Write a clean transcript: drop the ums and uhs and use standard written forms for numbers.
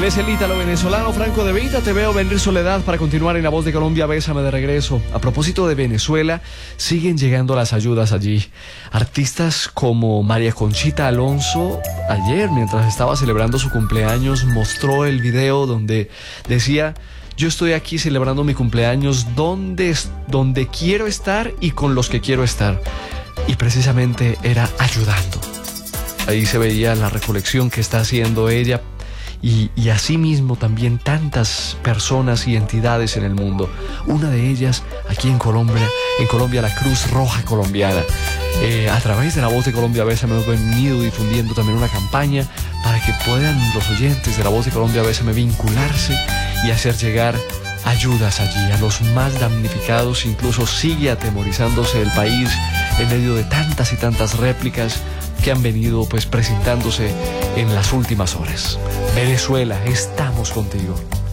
es el ítalo venezolano Franco De Vita. Te veo venir Soledad para continuar en La Voz de Colombia. Bésame de regreso. A propósito de Venezuela, siguen llegando las ayudas allí. Artistas como María Conchita Alonso, ayer mientras estaba celebrando su cumpleaños, mostró el video donde decía: yo estoy aquí celebrando mi cumpleaños donde quiero estar y con los que quiero estar. Y precisamente era ayudando. Ahí se veía la recolección que está haciendo ella. Y asimismo también tantas personas y entidades en el mundo. Una de ellas aquí en Colombia la Cruz Roja Colombiana. A través de La Voz de Colombia Bésame hemos venido difundiendo también una campaña para que puedan los oyentes de La Voz de Colombia Bésame vincularse y hacer llegar ayudas allí a los más damnificados. Incluso sigue atemorizándose el país en medio de tantas y tantas réplicas que han venido presentándose en las últimas horas. Venezuela, estamos contigo.